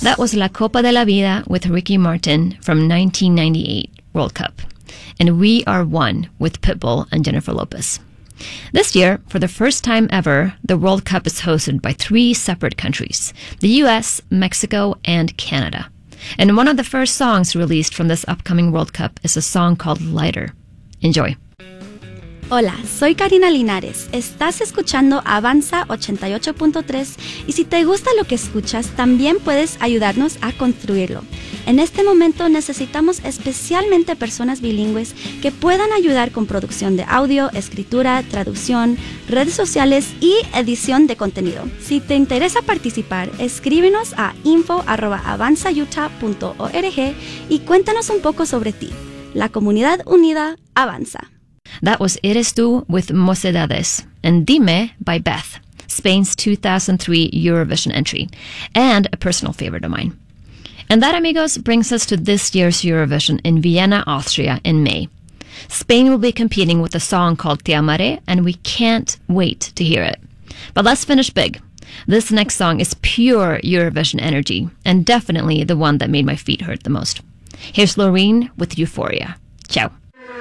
That was La Copa de la Vida with Ricky Martin from 1998 World Cup. And We Are One with Pitbull and Jennifer Lopez. This year, for the first time ever, the World Cup is hosted by 3 separate countries, the US, Mexico, and Canada. And one of the first songs released from this upcoming World Cup is a song called Lighter. Enjoy. Hola, soy Karina Linares. Estás escuchando Avanza 88.3 y si te gusta lo que escuchas, también puedes ayudarnos a construirlo. En este momento necesitamos especialmente personas bilingües que puedan ayudar con producción de audio, escritura, traducción, redes sociales y edición de contenido. Si te interesa participar, escríbenos a info@avanzautah.org y cuéntanos un poco sobre ti. La comunidad unida avanza. That was Eres Tú with Mocedades and Dime by Beth, Spain's 2003 Eurovision entry, and a personal favorite of mine. And that, amigos, brings us to this year's Eurovision in Vienna, Austria in May. Spain will be competing with a song called Te Amaré, and we can't wait to hear it. But let's finish big. This next song is pure Eurovision energy, and definitely the one that made my feet hurt the most. Here's Loreen with Euphoria. Ciao.